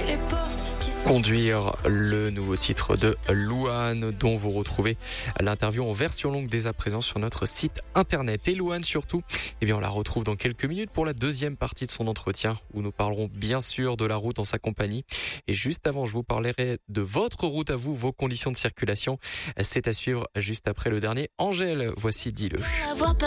Conduire, le nouveau titre de Louane, dont vous retrouvez l'interview en version longue dès à présent sur notre site internet. Et Louane surtout, eh bien on la retrouve dans quelques minutes pour la deuxième partie de son entretien, où nous parlerons bien sûr de la route en sa compagnie. Et juste avant, je vous parlerai de votre route à vous, vos conditions de circulation. C'est à suivre juste après le dernier Angèle. Voici Dis-le.